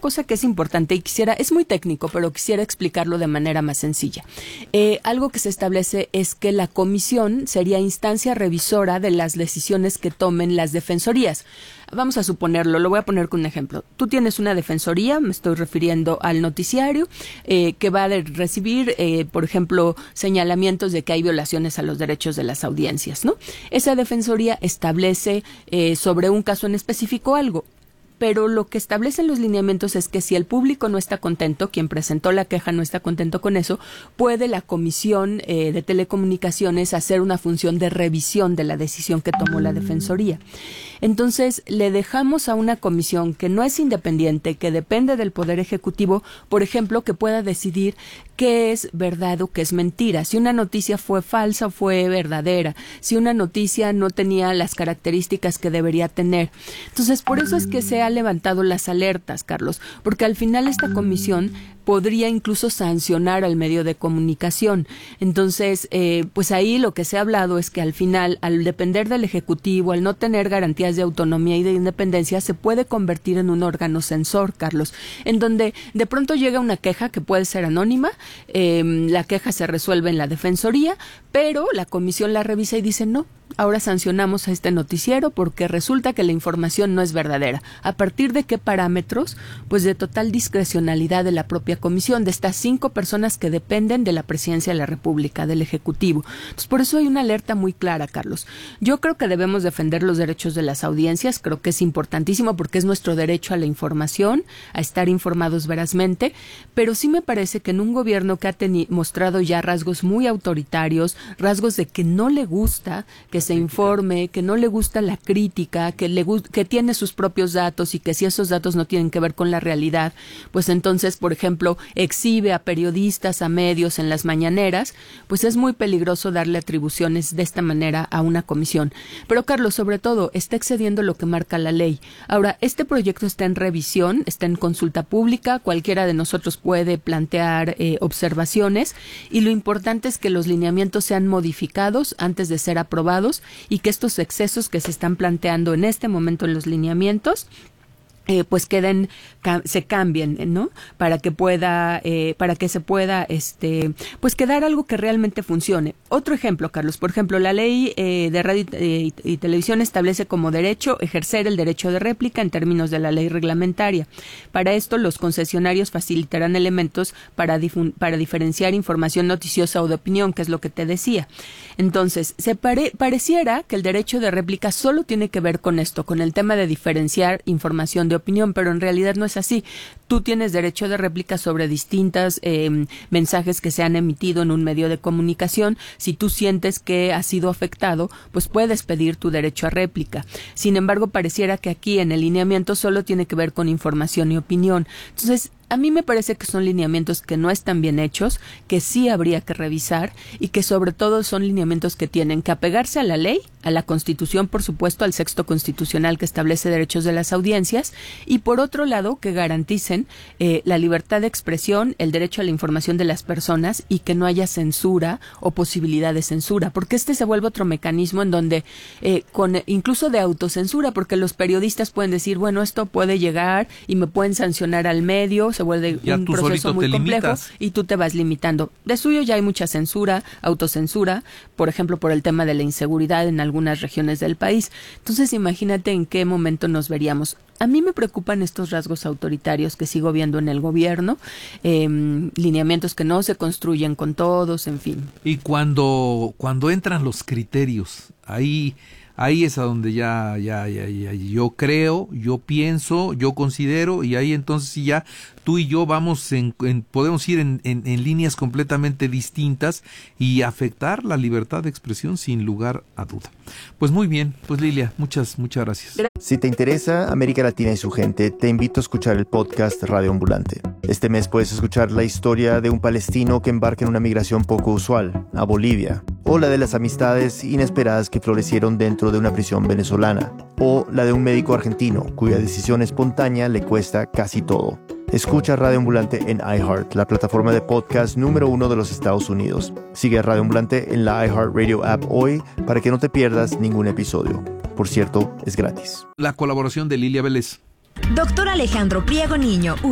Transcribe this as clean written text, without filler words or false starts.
cosa que es importante y es muy técnico, pero quisiera explicarlo de manera más sencilla. Algo que se establece es que la comisión sería instancia revisora de las decisiones que tomen las defensorías. Vamos a suponerlo, lo voy a poner con un ejemplo. Tú tienes una defensoría, me estoy refiriendo al noticiario, que va a recibir, por ejemplo, señalamientos de que hay violaciones a los derechos de las audiencias, ¿no? Esa defensoría establece sobre un caso en específico algo. Pero lo que establecen los lineamientos es que si el público no está contento, quien presentó la queja no está contento con eso, puede la Comisión de Telecomunicaciones hacer una función de revisión de la decisión que tomó la Defensoría. Entonces, le dejamos a una comisión que no es independiente, que depende del Poder Ejecutivo, por ejemplo, que pueda decidir qué es verdad o qué es mentira, si una noticia fue falsa o fue verdadera, si una noticia no tenía las características que debería tener. Entonces, por eso es que se han levantado las alertas, Carlos, porque al final esta comisión podría incluso sancionar al medio de comunicación. Entonces, pues ahí lo que se ha hablado es que al final, al depender del Ejecutivo, al no tener garantías de autonomía y de independencia, se puede convertir en un órgano censor, Carlos, en donde de pronto llega una queja que puede ser anónima, la queja se resuelve en la Defensoría, pero la comisión la revisa y dice no. Ahora sancionamos a este noticiero porque resulta que la información no es verdadera. ¿A partir de qué parámetros? Pues de total discrecionalidad de la propia comisión, de estas 5 personas que dependen de la Presidencia de la República, del Ejecutivo. Entonces, por eso hay una alerta muy clara, Carlos. Yo creo que debemos defender los derechos de las audiencias, creo que es importantísimo porque es nuestro derecho a la información, a estar informados verazmente, pero sí me parece que en un gobierno que ha mostrado ya rasgos muy autoritarios, rasgos de que no le gusta que se informe, que no le gusta la crítica, que tiene sus propios datos y que si esos datos no tienen que ver con la realidad, pues entonces, por ejemplo, exhibe a periodistas, a medios en las mañaneras, pues es muy peligroso darle atribuciones de esta manera a una comisión. Pero, Carlos, sobre todo, está excediendo lo que marca la ley. Ahora, este proyecto está en revisión, está en consulta pública, cualquiera de nosotros puede plantear observaciones y lo importante es que los lineamientos sean modificados antes de ser aprobados y que estos excesos que se están planteando en este momento en los lineamientos pues se cambien, ¿no? Para que se pueda, pues quedar algo que realmente funcione. Otro ejemplo, Carlos, por ejemplo, la ley de radio y televisión establece como derecho ejercer el derecho de réplica en términos de la ley reglamentaria. Para esto, los concesionarios facilitarán elementos para diferenciar información noticiosa o de opinión, que es lo que te decía. Entonces, pareciera que el derecho de réplica solo tiene que ver con esto, con el tema de diferenciar información de opinión, pero en realidad no es así. Tú tienes derecho de réplica sobre distintos mensajes que se han emitido en un medio de comunicación. Si tú sientes que has sido afectado, pues puedes pedir tu derecho a réplica. Sin embargo, pareciera que aquí en el lineamiento solo tiene que ver con información y opinión. Entonces, a mí me parece que son lineamientos que no están bien hechos, que sí habría que revisar y que sobre todo son lineamientos que tienen que apegarse a la ley, a la Constitución, por supuesto, al texto constitucional que establece derechos de las audiencias y por otro lado que garanticen la libertad de expresión, el derecho a la información de las personas y que no haya censura o posibilidad de censura, porque se vuelve otro mecanismo en donde incluso de autocensura, porque los periodistas pueden decir, bueno, esto puede llegar y me pueden sancionar al medio, se vuelve un proceso muy complejo y tú te vas limitando. De suyo ya hay mucha censura, autocensura, por ejemplo, por el tema de la inseguridad en algunas regiones del país. Entonces, imagínate en qué momento nos veríamos. A mí me preocupan estos rasgos autoritarios que sigo viendo en el gobierno, lineamientos que no se construyen con todos, en fin. Y cuando entran los criterios, ahí es a donde ya yo creo, yo pienso, yo considero, y ahí entonces sí ya tú y yo podemos ir en líneas completamente distintas y afectar la libertad de expresión sin lugar a duda. Pues muy bien, pues Lilia, muchas gracias. Si te interesa América Latina y su gente, te invito a escuchar el podcast Radio Ambulante. Este mes puedes escuchar la historia de un palestino que embarca en una migración poco usual, a Bolivia, o la de las amistades inesperadas que florecieron dentro de una prisión venezolana, o la de un médico argentino cuya decisión espontánea le cuesta casi todo. Escucha Radio Ambulante en iHeart, la plataforma de podcast número 1 de los Estados Unidos. Sigue a Radio Ambulante en la iHeartRadio app hoy para que no te pierdas ningún episodio. Por cierto, es gratis. La colaboración de Lilia Vélez. Doctor Alejandro Priego Niño,